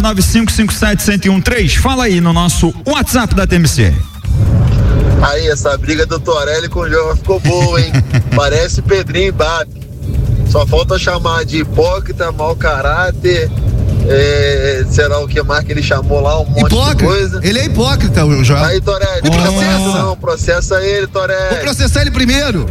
999557113. Fala aí no nosso WhatsApp da TMC. Aí, essa briga do Torelli com o João ficou boa, hein? Parece Pedrinho e Babi. Só falta chamar de hipócrita, mau caráter. Será o que mais que ele chamou lá? Um monte de coisa. Ele é hipócrita, o João. Aí, Torelli, processa ele, Torelli. Vou processar ele primeiro.